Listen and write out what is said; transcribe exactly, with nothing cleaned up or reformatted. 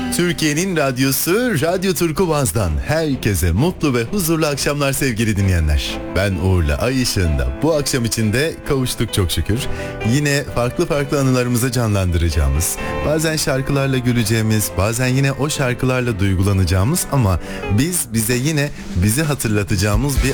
Türkiye'nin radyosu Radyo Turkuaz'dan herkese mutlu ve huzurlu akşamlar sevgili dinleyenler. Ben Uğur'la Ay Işığında bu akşam için de kavuştuk çok şükür. Yine farklı farklı anılarımızı canlandıracağımız, bazen şarkılarla güleceğimiz, bazen yine o şarkılarla duygulanacağımız ama biz bize yine bizi hatırlatacağımız bir